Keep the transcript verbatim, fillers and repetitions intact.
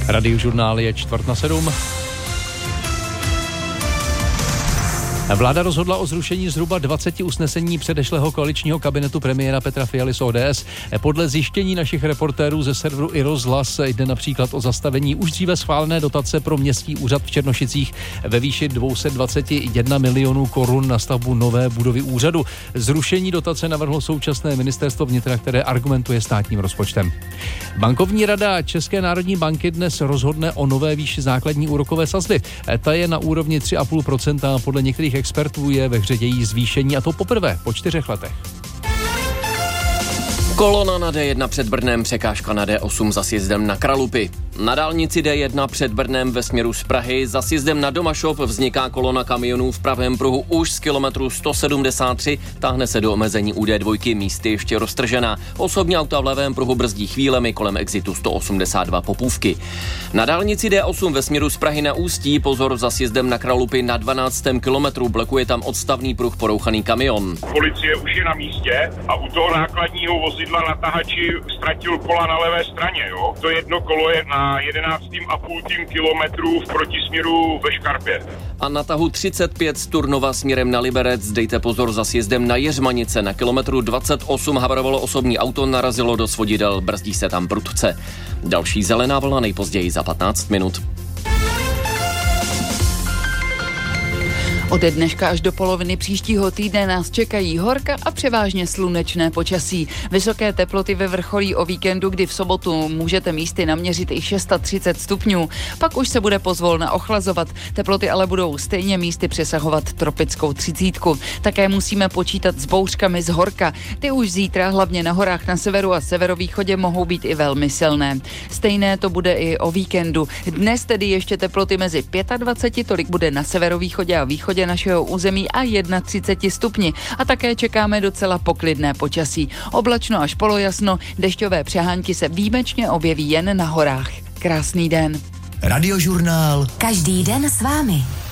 Radiožurnál je čtvrt na sedm. Vláda rozhodla o zrušení zhruba dvacet usnesení předešlého koaličního kabinetu premiéra Petra Fialy z O D S. Podle zjištění našich reportérů ze serveru i rozhlas jde například o zastavení už dříve schválené dotace pro městský úřad v Černošicích ve výši dvě stě dvacet jedna milionů korun na stavbu nové budovy úřadu. Zrušení dotace navrhlo současné ministerstvo vnitra, které argumentuje státním rozpočtem. Bankovní rada České národní banky dnes rozhodne o nové výši základní úrokové sazby. Ta je na úrovni tři celá pět procenta, podle některých expertů je ve hře její zvýšení, a to poprvé po čtyřech letech. Kolona na D jedna před Brnem, překážka na D osm za sjezdem na Kralupy. Na dálnici D jedna před Brnem ve směru z Prahy za sjezdem na Domašov vzniká kolona kamionů v pravém pruhu už z kilometru sto sedmdesát tři, táhne se do omezení u D dva, místy ještě roztržená. Osobní auta v levém pruhu brzdí chvílemi kolem exitu sto osmdesát dva Popůvky. Na dálnici D osm ve směru z Prahy na Ústí pozor za sjezdem na Kralupy na dvanáctém kilometru, blokuje tam odstavný pruh porouchaný kamion. Policie už je na místě a u toho nákladního vozidla na tahači ztratil kola na levé straně, jo. To jedno kolo je na jedenáctým a půl kilometru v protisměru ve Škarpě. A na tahu třicet pět z Turnova směrem na Liberec dejte pozor za sjezdem na Jeřmanice. Na kilometru dvacet osm havarovalo osobní auto, narazilo do svodidel, brzdí se tam prudce. Další zelená vlna nejpozději za patnáct minut. Ode dneška až do poloviny příštího týdne nás čekají horka a převážně slunečné počasí. Vysoké teploty ve vrcholí o víkendu, kdy v sobotu můžete místy naměřit i třicet šest stupňů. Pak už se bude pozvolna ochlazovat. Teploty ale budou stejně místy přesahovat tropickou třicítku. Také musíme počítat s bouřkami z horka. Ty už zítra hlavně na horách na severu a severovýchodě mohou být i velmi silné. Stejné to bude i o víkendu. Dnes tedy ještě teploty mezi dvacet pět, tolik bude na severovýchodě a východě našeho území a třicet jedna stupni. A také čekáme docela poklidné počasí. Oblačno až polojasno, dešťové přehánky se výjimečně objeví jen na horách. Krásný den. Radiožurnál. Každý den s vámi.